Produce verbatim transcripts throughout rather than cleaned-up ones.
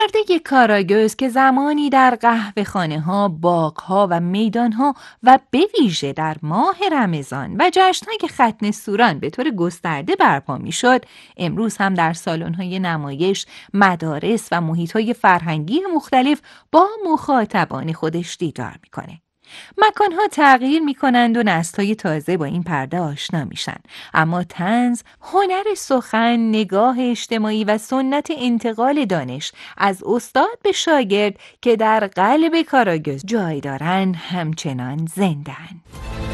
پرده کاراگوز که زمانی در قهوه‌خانه‌ها، باغ‌ها و میدان‌ها و به ویژه در ماه رمضان و جشن‌های ختن سوران به طور گسترده برپا می‌شد، امروز هم در سالن‌های نمایش، مدارس و محیط‌های فرهنگی مختلف با مخاطبان خودش دیدار می‌کنه. مکانها تغییر می کنند و نسل‌های تازه با این پرده آشنا میشن، اما طنز، هنر سخن، نگاه اجتماعی و سنت انتقال دانش از استاد به شاگرد که در قلب کاراگوز جای دارند همچنان زنده‌اند.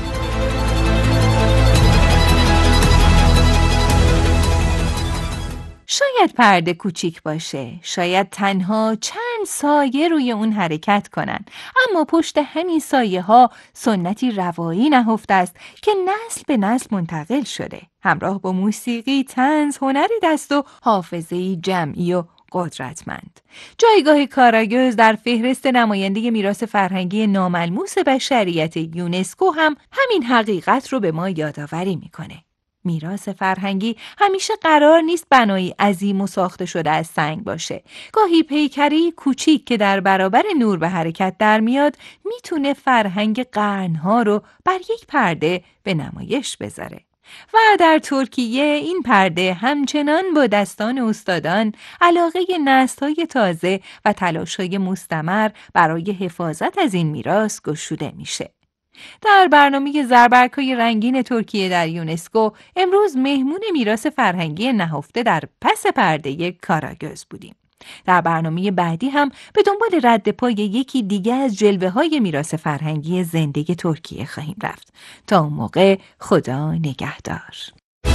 شاید پرده کوچیک باشه، شاید تنها چند سایه روی اون حرکت کنن، اما پشت همین سایه ها سنتی روایی نهفته است که نسل به نسل منتقل شده. همراه با موسیقی، طنز، هنر دست و حافظه‌ای جمعی و قدرتمند. جایگاه کاراگوز در فهرست نماینده میراث فرهنگی ناملموس بشریت یونسکو هم همین حقیقت رو به ما یادآوری میکنه. میراث فرهنگی همیشه قرار نیست بنایی عظیم و ساخته شده از سنگ باشه. گاهی پیکری کوچیک که در برابر نور به حرکت در میاد میتونه فرهنگ قرنها رو بر یک پرده به نمایش بذاره. و در ترکیه این پرده همچنان با دستان استادان، علاقه نسل‌های تازه و تلاش‌های مستمر برای حفاظت از این میراث گشوده میشه. در برنامه زربرگ‌های رنگین ترکیه در یونسکو امروز مهمون میراث فرهنگی نهفته در پس پرده کاراگوز بودیم. در برنامه بعدی هم به دنبال رد پای یکی دیگه از جلوه‌های میراث فرهنگی زنده ترکیه خواهیم رفت. تا اون موقع خدا نگهدار.